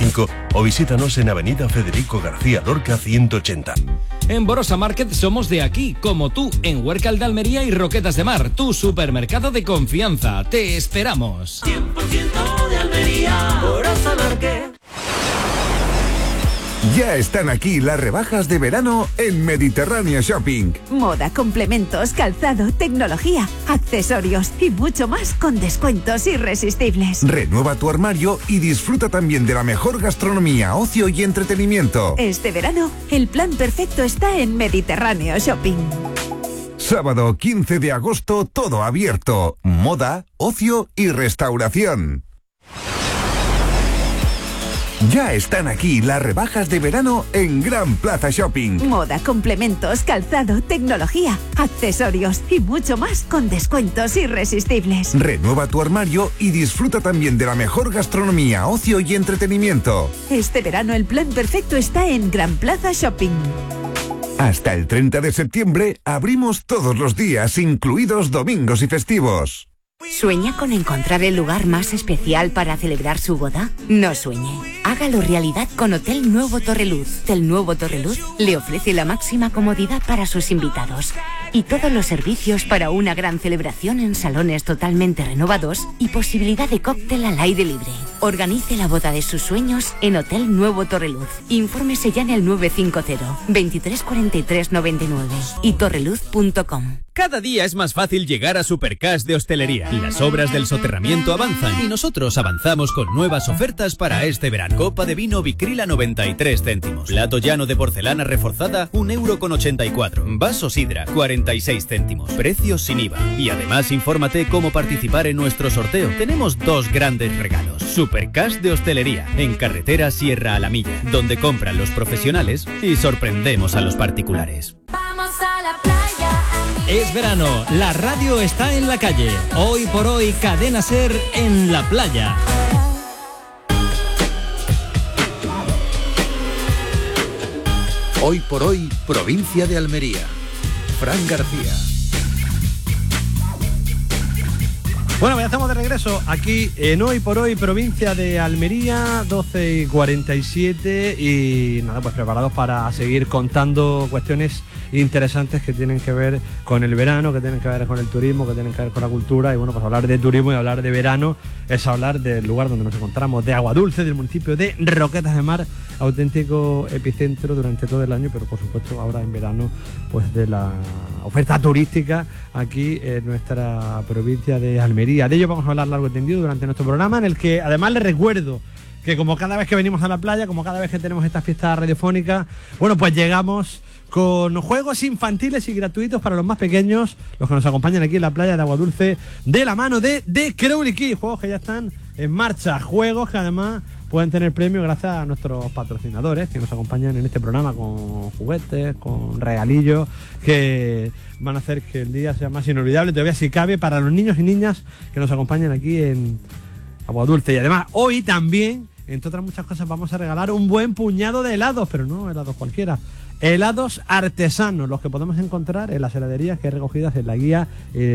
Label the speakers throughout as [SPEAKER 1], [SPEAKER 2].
[SPEAKER 1] 5 o visítanos en Avenida Federico García Lorca 180.
[SPEAKER 2] En Borosa Market somos de aquí, como tú, en Huércal de Almería y Roquetas de Mar, tu supermercado de confianza. Te esperamos.
[SPEAKER 3] 100% de Almería, Borosa Market.
[SPEAKER 4] Ya están aquí las rebajas de verano en Mediterráneo Shopping.
[SPEAKER 5] Moda, complementos, calzado, tecnología, accesorios y mucho más con descuentos irresistibles.
[SPEAKER 4] Renueva tu armario y disfruta también de la mejor gastronomía, ocio y entretenimiento.
[SPEAKER 5] Este verano, el plan perfecto está en Mediterráneo Shopping.
[SPEAKER 4] Sábado 15 de agosto, todo abierto. Moda, ocio y restauración. Ya están aquí las rebajas de verano en Gran Plaza Shopping.
[SPEAKER 5] Moda, complementos, calzado, tecnología, accesorios y mucho más con descuentos irresistibles.
[SPEAKER 4] Renueva tu armario y disfruta también de la mejor gastronomía, ocio y entretenimiento.
[SPEAKER 5] Este verano el plan perfecto está en Gran Plaza Shopping.
[SPEAKER 4] Hasta el 30 de septiembre abrimos todos los días, incluidos domingos y festivos.
[SPEAKER 6] ¿Sueña con encontrar el lugar más especial para celebrar su boda? No sueñe. Hágalo realidad con Hotel Nuevo Torreluz. Hotel Nuevo Torreluz le ofrece la máxima comodidad para sus invitados y todos los servicios para una gran celebración en salones totalmente renovados y posibilidad de cóctel al aire libre. Organice la boda de sus sueños en Hotel Nuevo Torreluz. Infórmese ya en el 950 23 43 99 y torreluz.com.
[SPEAKER 7] Cada día es más fácil llegar a Supercash de Hostelería. Las obras del soterramiento avanzan y nosotros avanzamos con nuevas ofertas para este verano. Copa de vino Vicrila 93 céntimos. Plato llano de porcelana reforzada 1,84 €. Vaso sidra 46 céntimos. Precios sin IVA. Y además infórmate cómo participar en nuestro sorteo. Tenemos dos grandes regalos. Supercash de Hostelería en carretera Sierra a la Milla, donde compran los profesionales y sorprendemos a los particulares.
[SPEAKER 3] Vamos a la playa.
[SPEAKER 2] Es verano, la radio está en la calle. Hoy por hoy, Cadena Ser en la playa.
[SPEAKER 8] Hoy por hoy, provincia de Almería. Fran García.
[SPEAKER 9] Bueno, ya estamos de regreso aquí en Hoy por Hoy, provincia de Almería, 12:47 y nada, pues preparados para seguir contando cuestiones interesantes que tienen que ver con el verano, que tienen que ver con el turismo, que tienen que ver con la cultura. Y bueno, pues hablar de turismo y hablar de verano es hablar del lugar donde nos encontramos, de Aguadulce, del municipio de Roquetas de Mar, auténtico epicentro durante todo el año, pero por supuesto ahora en verano, pues de la oferta turística aquí en nuestra provincia de Almería. De ello vamos a hablar largo y tendido durante nuestro programa, en el que además les recuerdo que como cada vez que venimos a la playa, como cada vez que tenemos esta fiesta radiofónica, bueno, pues llegamos con juegos infantiles y gratuitos para los más pequeños, los que nos acompañan aquí en la playa de Aguadulce, de la mano de The Crowley Kids, juegos que ya están en marcha, juegos que además pueden tener premio gracias a nuestros patrocinadores que nos acompañan en este programa con juguetes, con regalillos que van a hacer que el día sea más inolvidable, todavía si cabe, para los niños y niñas que nos acompañan aquí en Aguadulce. Y además hoy también, entre otras muchas cosas, vamos a regalar un buen puñado de helados, pero no helados cualquiera, helados artesanos, los que podemos encontrar en las heladerías que hay recogidas en la guía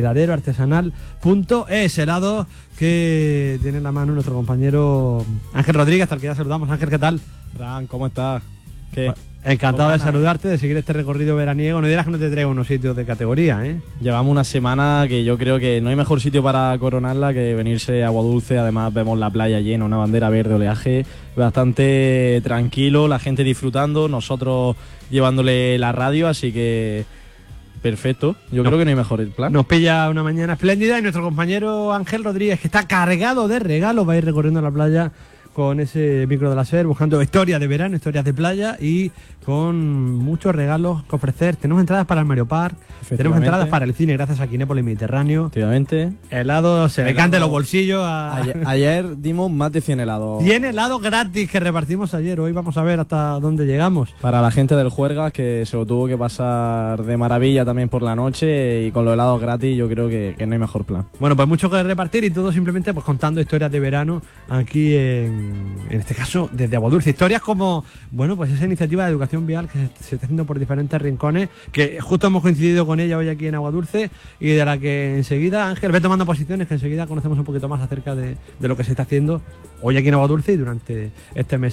[SPEAKER 9] heladeroartesanal.es. Helados que tiene en la mano nuestro compañero Ángel Rodríguez, al que ya saludamos. Ángel, ¿qué tal?
[SPEAKER 10] Fran, ¿cómo estás?
[SPEAKER 9] Encantado de saludarte, de seguir este recorrido veraniego. No dirás que no te traigo unos sitios de categoría, ¿eh?
[SPEAKER 10] Llevamos una semana que yo creo que no hay mejor sitio para coronarla que venirse a Aguadulce. Además vemos la playa llena, una bandera verde, oleaje bastante tranquilo, la gente disfrutando, nosotros llevándole la radio, así que perfecto. Yo creo que no hay mejor el plan.
[SPEAKER 9] Nos pilla una mañana espléndida y nuestro compañero Ángel Rodríguez, que está cargado de regalos, va a ir recorriendo la playa con ese micro de la SER, buscando historias de verano, historias de playa y con muchos regalos que ofrecer. Tenemos entradas para el Mario Park, tenemos entradas para el cine gracias a Kinépolis Mediterráneo.
[SPEAKER 10] Efectivamente.
[SPEAKER 9] Helados, se le canten los bolsillos.
[SPEAKER 10] Ayer dimos más de 100 helados.
[SPEAKER 9] 100 helados gratis que repartimos ayer. Hoy vamos a ver hasta dónde llegamos.
[SPEAKER 10] Para la gente del Juergas, que se lo tuvo que pasar de maravilla también por la noche, y con los helados gratis yo creo que no hay mejor plan.
[SPEAKER 9] Bueno, pues mucho que repartir y todo simplemente pues contando historias de verano aquí en este caso desde Aguadulce. Historias como, bueno, pues esa iniciativa de educación vial que se está haciendo por diferentes rincones, que justo hemos coincidido con ella hoy aquí en Aguadulce y de la que enseguida Ángel ve tomando posiciones, que enseguida conocemos un poquito más acerca de lo que se está haciendo hoy aquí en Aguadulce y durante este mes